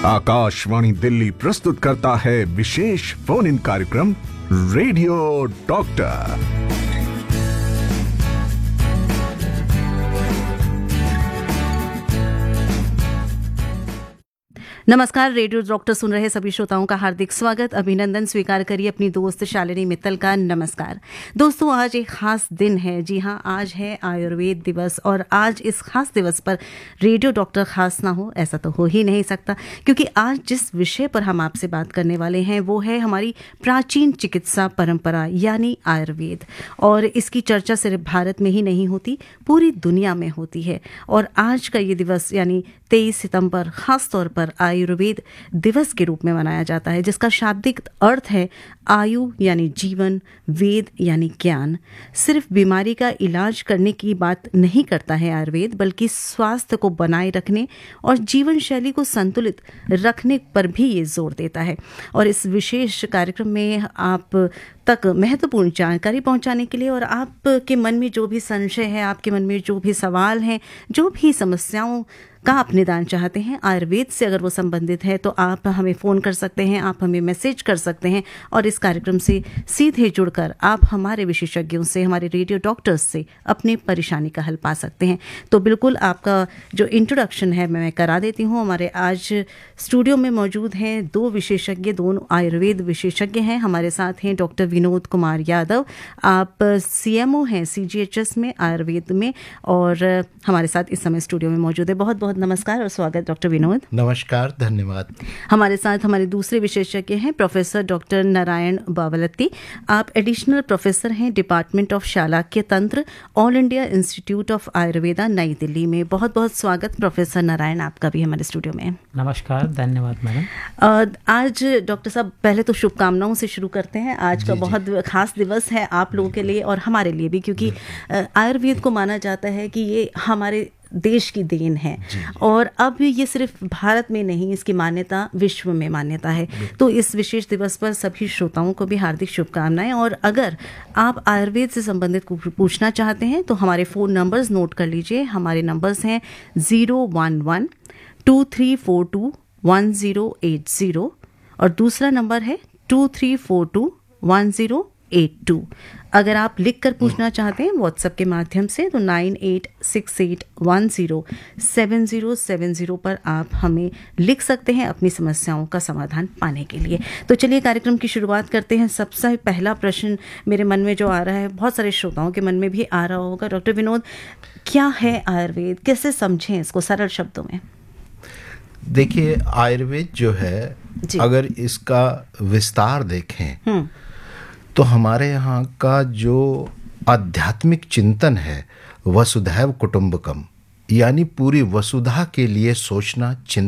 आकाशवाणी दिल्ली प्रस्तुत करता है विशेष फोन इन कार्यक्रम रेडियो डॉक्टर। नमस्कार, रेडियो डॉक्टर सुन रहे सभी श्रोताओं का हार्दिक स्वागत, अभिनंदन स्वीकार करिए अपनी दोस्त शालिनी मित्तल का। नमस्कार दोस्तों, आज एक खास दिन है। जी हाँ, आज है आयुर्वेद दिवस और आज इस खास दिवस पर रेडियो डॉक्टर खास ना हो ऐसा तो हो ही नहीं सकता, क्योंकि आज जिस विषय पर हम आपसे बात करने वाले हैं वो है हमारी प्राचीन चिकित्सा परंपरा यानी आयुर्वेद। और इसकी चर्चा सिर्फ भारत में ही नहीं होती, पूरी दुनिया में होती है। और आज का ये दिवस यानी 23 सितंबर खास तौर पर आयुर्वेद दिवस के रूप में मनाया जाता है, जिसका शाब्दिक अर्थ है आयु यानी जीवन, वेद यानी ज्ञान। सिर्फ बीमारी का इलाज करने की बात नहीं करता है आयुर्वेद, बल्कि स्वास्थ्य को बनाए रखने और जीवन शैली को संतुलित रखने पर भी ये जोर देता है। और इस विशेष कार्यक्रम में आप तक महत्वपूर्ण जानकारी पहुंचाने के लिए और आपके मन में जो भी संशय है, आपके मन में जो भी सवाल हैं, जो भी समस्याओं का आप निदान चाहते हैं आयुर्वेद से अगर वो संबंधित है, तो आप हमें फ़ोन कर सकते हैं, आप हमें मैसेज कर सकते हैं और इस कार्यक्रम से सीधे जुड़कर आप हमारे विशेषज्ञों से, हमारे रेडियो डॉक्टर्स से अपनी परेशानी का हल पा सकते हैं। तो बिल्कुल आपका जो इंट्रोडक्शन है मैं करा देती हूँ। हमारे आज स्टूडियो में मौजूद हैं दो विशेषज्ञ, दोनों आयुर्वेद विशेषज्ञ हैं। हमारे साथ हैं डॉक्टर विनोद कुमार यादव, आप CMO हैं CGHS में आयुर्वेद में, और हमारे साथ इस समय स्टूडियो में मौजूद है। बहुत बहुत नमस्कार और स्वागत डॉक्टर विनोद। नमस्कार, धन्यवाद। हमारे साथ हमारे दूसरे विशेषज्ञ हैं प्रोफेसर डॉक्टर नारायण बावलत्ती, आप एडिशनल प्रोफेसर हैं डिपार्टमेंट ऑफ शालाक्य तंत्र, all India institute of Ayurveda, नई दिल्ली में। बहुत बहुत स्वागत प्रोफेसर नारायण आपका भी हमारे स्टूडियो में। नमस्कार, धन्यवाद मैडम। आज डॉक्टर साहब पहले तो शुभकामनाओं से शुरू करते हैं। आज का बहुत खास दिवस है आप लोगों के लिए और हमारे लिए भी, क्योंकि आयुर्वेद को माना जाता है कि ये हमारे देश की देन है। और अब ये सिर्फ भारत में नहीं, इसकी मान्यता विश्व में मान्यता है। तो इस विशेष दिवस पर सभी श्रोताओं को भी हार्दिक शुभकामनाएं। और अगर आप आयुर्वेद से संबंधित पूछना चाहते हैं तो हमारे फ़ोन नंबर्स नोट कर लीजिए। हमारे नंबर्स हैं 011-2342-1080 और दूसरा नंबर है 2342-1082। अगर आप लिख कर पूछना चाहते हैं व्हाट्सएप के माध्यम से तो 9868107070 पर आप हमें लिख सकते हैं अपनी समस्याओं का समाधान पाने के लिए। तो चलिए कार्यक्रम की शुरुआत करते हैं। सबसे पहला प्रश्न मेरे मन में जो आ रहा है, बहुत सारे श्रोताओं के मन में भी आ रहा होगा, डॉक्टर विनोद, क्या है आयुर्वेद, कैसे समझें इसको सरल शब्दों में? देखिए, आयुर्वेद जो है, अगर इसका विस्तार देखें तो हमारे यहाँ का जो आध्यात्मिक चिंतन है वसुधैव कुटुंबकम, यानी पूरी वसुधा के लिए सोचना, चिंतन